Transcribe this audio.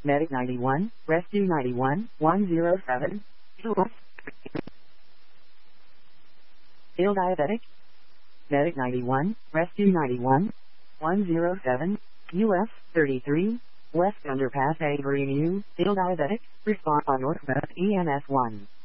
Medic 91, Rescue 91, 107. US. Ill diabetic. Medic 91, Rescue 91, 107. US 33. West Underpass Avery New, Ill diabetic, respond on Northwest EMS 1.